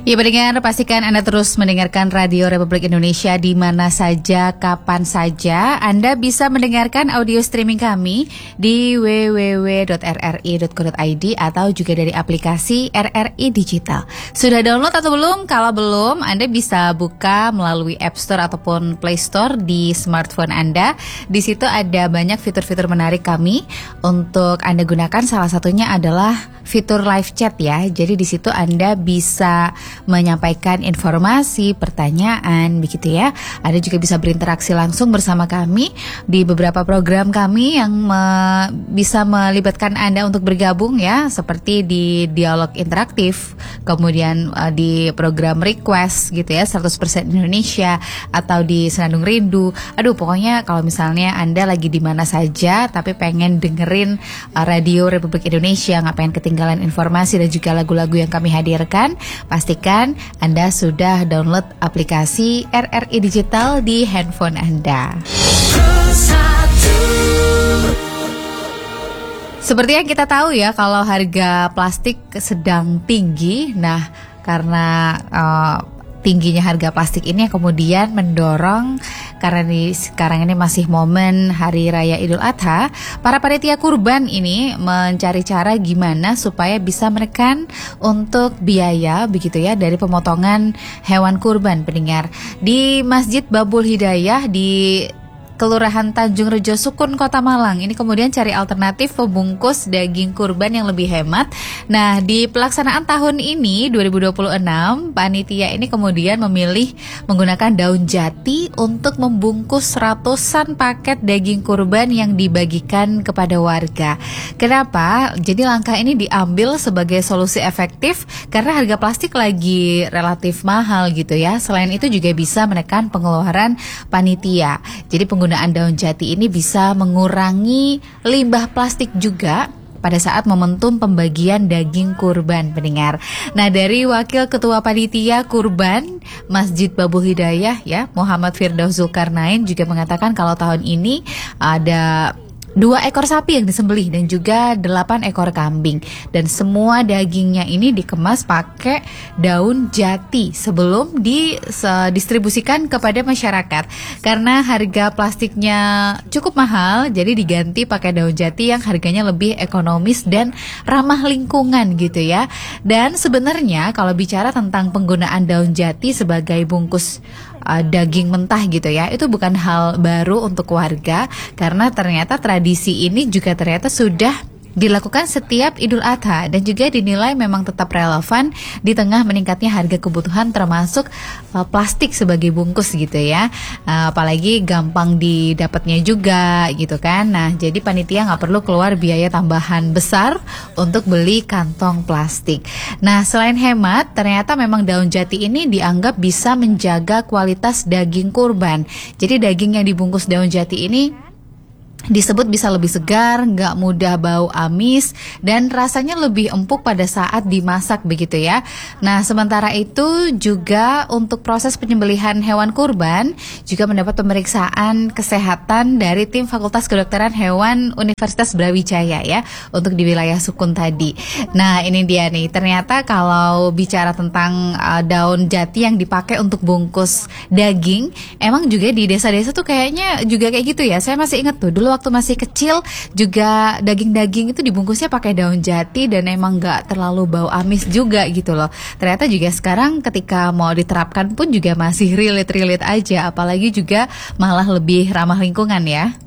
Ya pendengar, pastikan Anda terus mendengarkan Radio Republik Indonesia di mana saja, kapan saja. Anda bisa mendengarkan audio streaming kami di www.rri.co.id atau juga dari aplikasi RRI Digital. Sudah download atau belum? Kalau belum, Anda bisa buka melalui App Store ataupun Play Store di smartphone Anda. Di situ ada banyak fitur-fitur menarik kami untuk Anda gunakan. Salah satunya adalah fitur live chat ya. Jadi di situ Anda bisa menyampaikan informasi, pertanyaan begitu ya. Anda juga bisa berinteraksi langsung bersama kami di beberapa program kami yang bisa melibatkan Anda untuk bergabung ya, seperti di dialog interaktif, kemudian di program request gitu ya, 100% Indonesia, atau di Senandung Rindu. Aduh, pokoknya kalau misalnya Anda lagi di mana saja tapi pengen dengerin Radio Republik Indonesia, nggak pengen ketinggalan informasi dan juga lagu-lagu yang kami hadirkan, pastikan Anda sudah download aplikasi RRI Digital di handphone Anda. Seperti yang kita tahu ya, kalau harga plastik sedang tinggi. Nah, karena tingginya harga plastik ini yang kemudian mendorong, karena sekarang ini masih momen Hari Raya Idul Adha, para panitia kurban ini mencari cara gimana supaya bisa menekan untuk biaya begitu ya dari pemotongan hewan kurban, pendengar. Di Masjid Babul Hidayah di Kelurahan Tanjung Rejo Sukun, Kota Malang, ini kemudian cari alternatif pembungkus daging kurban yang lebih hemat. Nah, di pelaksanaan tahun ini 2026, panitia ini kemudian memilih menggunakan daun jati untuk membungkus ratusan paket daging kurban yang dibagikan kepada warga. Kenapa? Jadi langkah ini diambil sebagai solusi efektif karena harga plastik lagi relatif mahal gitu ya. Selain itu juga bisa menekan pengeluaran panitia. Jadi penggunaan daun jati ini bisa mengurangi limbah plastik juga pada saat momentum pembagian daging kurban, pendengar. Nah, dari Wakil Ketua Panitia Kurban Masjid Babul Hidayah ya, Muhammad Firdaus Zulkarnain juga mengatakan kalau tahun ini ada 2 ekor sapi yang disembelih dan juga 8 ekor kambing, dan semua dagingnya ini dikemas pakai daun jati sebelum didistribusikan kepada masyarakat. Karena harga plastiknya cukup mahal, jadi diganti pakai daun jati yang harganya lebih ekonomis dan ramah lingkungan gitu ya. Dan sebenarnya kalau bicara tentang penggunaan daun jati sebagai bungkus daging mentah gitu ya, itu bukan hal baru untuk warga, karena ternyata tradisi ini juga ternyata sudah dilakukan setiap Idul Adha dan juga dinilai memang tetap relevan di tengah meningkatnya harga kebutuhan termasuk plastik sebagai bungkus gitu ya. Apalagi gampang didapatnya juga gitu kan. Nah, jadi panitia nggak perlu keluar biaya tambahan besar untuk beli kantong plastik. Nah, selain hemat, ternyata memang daun jati ini dianggap bisa menjaga kualitas daging kurban. Jadi daging yang dibungkus daun jati ini disebut bisa lebih segar, nggak mudah bau amis, dan rasanya lebih empuk pada saat dimasak begitu ya. Nah, sementara itu juga untuk proses penyembelihan hewan kurban juga mendapat pemeriksaan kesehatan dari tim Fakultas Kedokteran Hewan Universitas Brawijaya ya, untuk di wilayah Sukun tadi. Nah, ini dia nih, ternyata kalau bicara tentang daun jati yang dipakai untuk bungkus daging, emang juga di desa-desa tuh kayaknya juga kayak gitu ya. Saya masih ingat tuh dulu waktu masih kecil juga daging-daging itu dibungkusnya pakai daun jati dan emang nggak terlalu bau amis juga gitu loh. Ternyata juga sekarang ketika mau diterapkan pun juga masih relate aja, apalagi juga malah lebih ramah lingkungan ya.